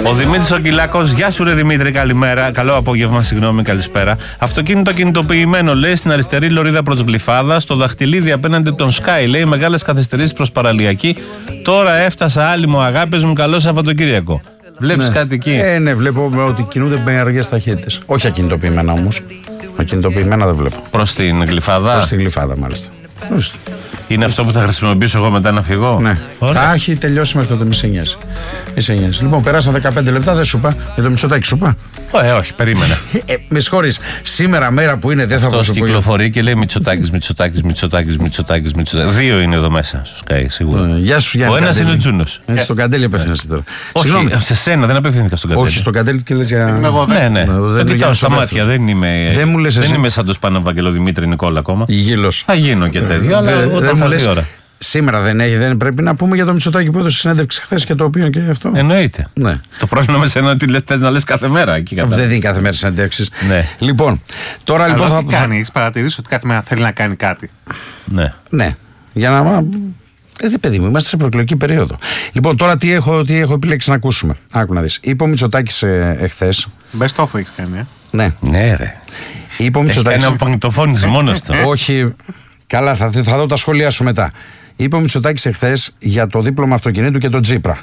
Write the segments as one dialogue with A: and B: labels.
A: Ο Δημήτρης ο Κυλάκος, γεια σου ρε Δημήτρη, καλημέρα. Καλό απόγευμα, συγγνώμη, καλησπέρα. Αυτοκίνητο κινητοποιημένο, λέει, στην αριστερή λωρίδα προς Γλυφάδα, στο Δαχτυλίδι απέναντι από τον Sky, λέει, μεγάλες καθυστερήσεις προς Παραλιακή. Τώρα έφτασα, Άλυμο, αγάπες μου, καλό Σαββατοκύριακο. Βλέπεις κάτι εκεί?
B: Ναι, βλέπω ότι κινούνται με αργές ταχύτητες. Όχι ακινητοποιημένα όμως. Ακινητοποιημένα δεν βλέπω.
A: Προς την Γλυφάδα.
B: Προς την Γλυφάδα, μάλιστα.
A: Είναι αυτό που θα χρησιμοποιήσω εγώ μετά να φύγω.
B: Ναι. Θα έχει τελειώσει μέχρι τότε, μη σε νοιάζει. Λοιπόν, περάσαν 15 λεπτά, δεν σου είπα. Για το Μητσοτάκη σου είπα.
A: Όχι, περίμενα.
B: Με συγχωρείς, σήμερα μέρα που είναι δεν θα πω.
A: Αυτός κυκλοφορεί και λέει Μητσοτάκης. Δύο είναι εδώ μέσα στο Sky, σίγουρα.
B: Γεια σου, Γιάννη.
A: Ο ένας είναι ο Τζούνος.
B: Στον Καντέλη απευθύνεσαι τώρα.
A: Όχι, σε σένα δεν απευθύνθηκα στον Καντέλη.
B: Όχι, στον Καντέλη και λες για.
A: Ναι. Το κοιτάω στα μάτια, δεν είμαι σαν το Σπανοβαγγελό Δημήτρη Νικόλα ακόμα.
B: Γήλος.
A: Θα γίνω και τέτοιο, αλλά όταν θα έρθει η ώρα.
B: Σήμερα δεν πρέπει να πούμε για το Μητσοτάκη που έδωσε συνέντευξη χθες και το οποίο και αυτό.
A: Εννοείται.
B: Ναι.
A: Το πρόβλημα με σένα είναι ότι θες να λες κάθε μέρα εκεί κατά.
B: Δεν δίνει κάθε μέρα συνέντευξεις.
A: Ναι.
B: Λοιπόν, τώρα
C: αλλά
B: λοιπόν.
C: Τι κάνει, έχεις παρατηρήσει ότι κάθε μέρα θέλει να κάνει κάτι.
B: Ναι. Για να. Παιδί μου, είμαστε σε προεκλογική περίοδο. Λοιπόν, τώρα τι έχω επιλέξει να ακούσουμε. Άκου να δεις. Είπε ο Μητσοτάκης εχθές.
C: Best of έχεις κάνει,
B: Ναι,
A: ρε.
B: Είπε ο Μητσοτάκης.
A: Έχει κάνει απογνητοφώνηση μόνος του.
B: Όχι. Καλά, θα δω τα σχόλιά σου μετά. Είπε ο Μητσοτάκης εχθές για το δίπλωμα αυτοκινήτου και τον Τσίπρα.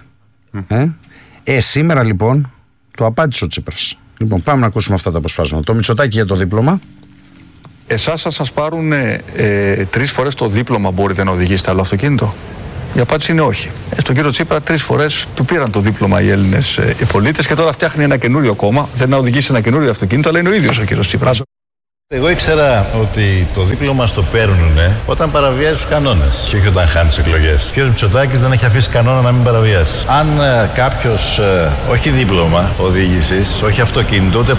B: Σήμερα λοιπόν το απάντησε ο Τσίπρας. Λοιπόν, πάμε να ακούσουμε αυτά τα αποσπάσματα. Το Μητσοτάκη για το δίπλωμα.
D: Εσάς θα σας πάρουν 3 φορές το δίπλωμα, μπορείτε να οδηγήσετε άλλο αυτοκίνητο? Η απάντηση είναι όχι. Στον κύριο Τσίπρα 3 φορές του πήραν το δίπλωμα οι Έλληνες πολίτες και τώρα φτιάχνει ένα καινούριο κόμμα. Δεν να οδηγήσει ένα καινούριο αυτοκίνητο, αλλά είναι ο ίδιος ο κύριος Τσίπρας.
E: Εγώ ήξερα ότι το δίπλωμα στο παίρνουν όταν παραβιάζει τους κανόνες και όχι όταν χάνει τις εκλογές. Ο κ. Μητσοτάκης δεν έχει αφήσει κανόνα να μην παραβιάσει. Αν κάποιος όχι δίπλωμα οδήγησης, όχι αυτοκίνητο, ούτε